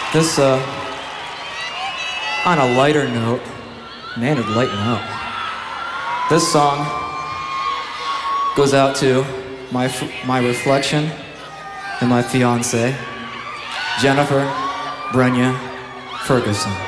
This, on a lighter note, man, it'd lighten up. This song goes out to my reflection and my fiance, Jennifer Brenya Ferguson.